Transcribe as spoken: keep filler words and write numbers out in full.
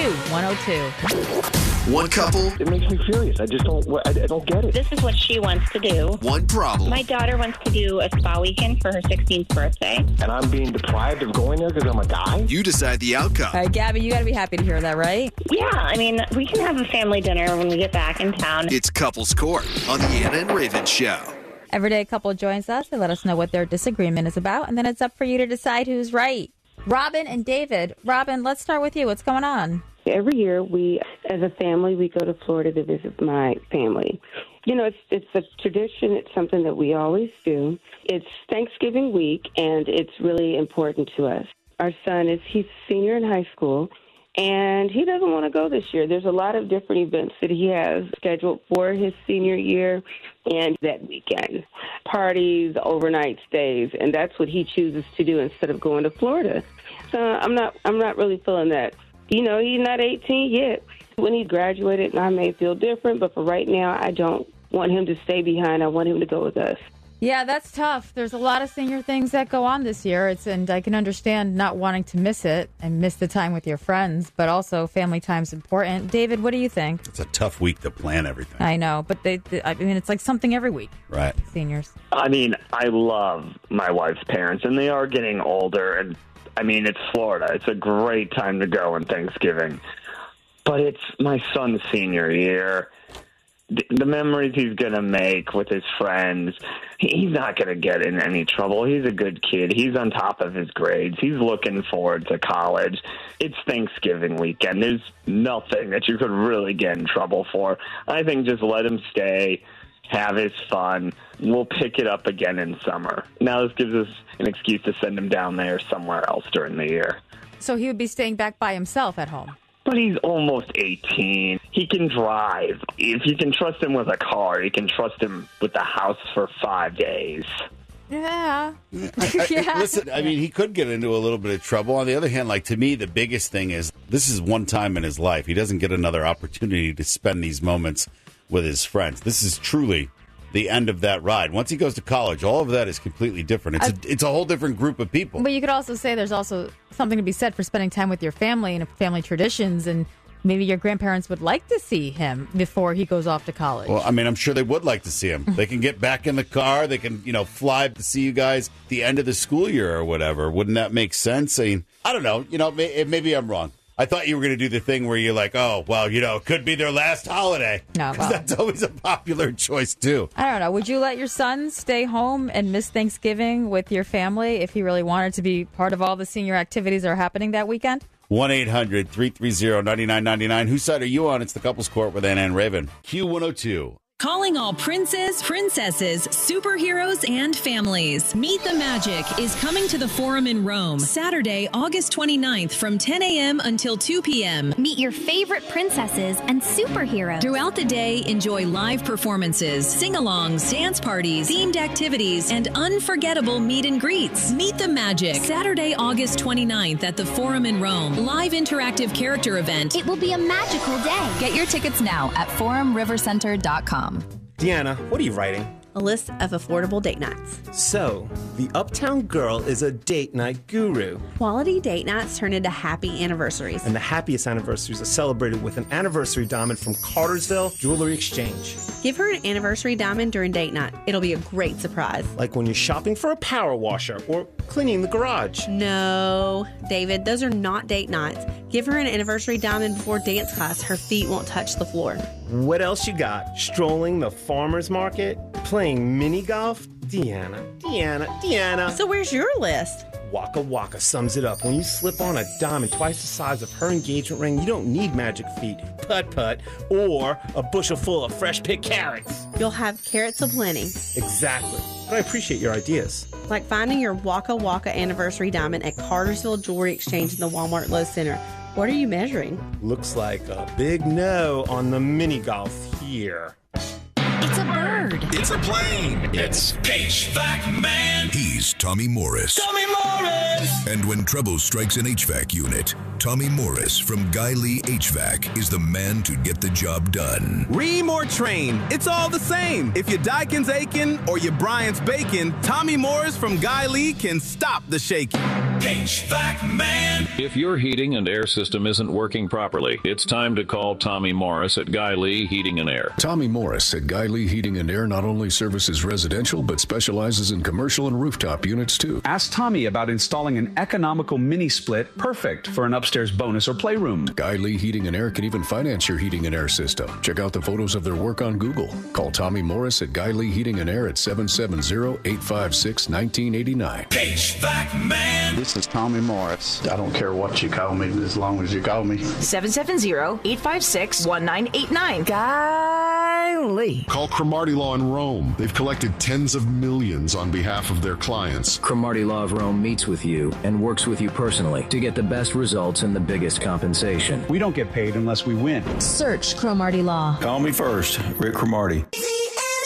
Q one oh two. One couple. It makes me furious. I just don't, I, I don't get it. This is what she wants to do. One problem. My daughter wants to do a spa weekend for her sixteenth birthday. And I'm being deprived of going there because I'm a guy? You decide the outcome. All right, Gabby, you got to be happy to hear that, right? Yeah, I mean, we can have a family dinner when we get back in town. It's Couples Court on the Anna and Raven Show. Every day a couple joins us. They let us know what their disagreement is about, and then it's up for you to decide who's right. Robin and David. Robin, let's start with you. What's going on? Every year, we, as a family, we go to Florida to visit my family. You know, it's it's a tradition. It's something that we always do. It's Thanksgiving week, and it's really important to us. Our son is, he's a senior in high school, and he doesn't want to go this year. There's a lot of different events that he has scheduled for his senior year and that weekend. Parties, overnight stays, and that's what he chooses to do instead of going to Florida. So I'm not I'm not really feeling that. You know, he's not eighteen yet. When he graduated, I may feel different, but for right now, I don't want him to stay behind. I want him to go with us. Yeah, that's tough. There's a lot of senior things that go on this year. It's and I can understand not wanting to miss it and miss the time with your friends, but also family time's important. David, what do you think? It's a tough week to plan everything. I know, but they, they I mean, it's like something every week. Right. Seniors. I mean, I love my wife's parents, and they are getting older. And I mean, it's Florida. It's a great time to go on Thanksgiving. But it's my son's senior year. The, the memories he's going to make with his friends, he, he's not going to get in any trouble. He's a good kid. He's on top of his grades. He's looking forward to college. It's Thanksgiving weekend. There's nothing that you could really get in trouble for. I think just let him stay, have his fun. We'll pick it up again in summer. Now this gives us an excuse to send him down there somewhere else during the year. So he would be staying back by himself at home. But he's almost eighteen. He can drive. If you can trust him with a car, you can trust him with the house for five days. Yeah. I, I, yeah. Listen, I mean, he could get into a little bit of trouble. On the other hand, like, to me, the biggest thing is this is one time in his life. He doesn't get another opportunity to spend these moments with his friends. This is truly the end of that ride. Once he goes to college, all of that is completely different. It's, a, it's a whole different group of people. But you could also say there's also something to be said for spending time with your family and family traditions, and maybe your grandparents would like to see him before he goes off to college. Well, I mean, I'm sure they would like to see him. They can get back in the car. They can, you know, fly to see you guys at the end of the school year or whatever. Wouldn't that make sense? I mean, I don't know. You know, may, maybe I'm wrong. I thought you were going to do the thing where you're like, oh, well, you know, it could be their last holiday. No, well, that's always a popular choice, too. I don't know. Would you let your son stay home and miss Thanksgiving with your family if he really wanted to be part of all the senior activities that are happening that weekend? one eight hundred three three zero nine nine nine nine. Whose side are you on? It's the Couples Court with Anna and Raven. Q one oh two. Calling all princes, princesses, superheroes, and families. Meet the Magic is coming to the Forum in Rome, Saturday, August twenty-ninth from ten a.m. until two p.m. Meet your favorite princesses and superheroes. Throughout the day, enjoy live performances, sing-alongs, dance parties, themed activities, and unforgettable meet and greets. Meet the Magic, Saturday, August twenty-ninth at the Forum in Rome. Live interactive character event. It will be a magical day. Get your tickets now at forum river center dot com. Deanna, what are you writing? A list of affordable date nights. So, the Uptown Girl is a date night guru. Quality date nights turn into happy anniversaries. And the happiest anniversaries are celebrated with an anniversary diamond from Cartersville Jewelry Exchange. Give her an anniversary diamond during date night. It'll be a great surprise. Like when you're shopping for a power washer or cleaning the garage. No, David, those are not date nights. Give her an anniversary diamond before dance class. Her feet won't touch the floor. What else you got? Strolling the farmer's market? Playing mini golf? Deanna, Deanna, Deanna. So where's your list? Waka Waka sums it up. When you slip on a diamond twice the size of her engagement ring, you don't need magic feet, putt-putt, or a bushel full of fresh-picked carrots. You'll have carrots aplenty. Exactly. But I appreciate your ideas. Like finding your Waka Waka anniversary diamond at Cartersville Jewelry Exchange in the Walmart Lowe's Center. What are you measuring? Looks like a big no on the mini golf here. It's a bird. It's a plane. It's H V A C Man. He's Tommy Morris. Tommy Morris. Morris! And when trouble strikes an H V A C unit, Tommy Morris from Guy Lee H V A C is the man to get the job done. Ream or train, it's all the same. If your Daikin's aching or your Bryant's baking, Tommy Morris from Guy Lee can stop the shaking. H V A C Man. If your heating and air system isn't working properly, it's time to call Tommy Morris at Guy Lee Heating and Air. Tommy Morris at Guy Lee Heating and Air not only services residential, but specializes in commercial and rooftop units too. Ask Tommy about installing an economical mini split perfect for an upstairs bonus or playroom. Guy Lee Heating and Air can even finance your heating and air system. Check out the photos of their work on Google. Call Tommy Morris at Guy Lee Heating and Air at seven seven zero, eight five six, one nine eight nine. H V A C Man. This is Tommy Morris. I don't care what you call me as long as you call me. seven seven zero, eight five six, one nine eight nine. Guy Lee. Call Cromartie Law in Rome. They've collected tens of millions on behalf of their clients. Cromartie Law of Rome meets with you and works with you personally to get the best results and the biggest compensation. We don't get paid unless we win. Search Cromartie Law. Call me first, Rick Cromartie.